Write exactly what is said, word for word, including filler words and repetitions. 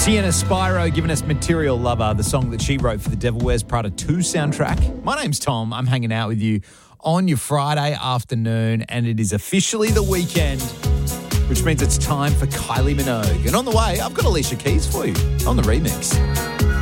Sienna Spyro giving us Material Lover, the song that she wrote for the Devil Wears Prada two soundtrack. My name's Tom. I'm hanging out with you on your Friday afternoon, and it is officially the weekend, which means it's time for Kylie Minogue. And on the way, I've got Alicia Keys for you on the remix.